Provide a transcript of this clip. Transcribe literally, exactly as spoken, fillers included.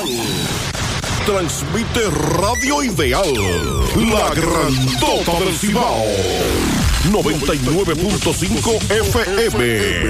Transmite Radio Ideal, la grandota del Cibao. noventa y nueve punto cinco F M.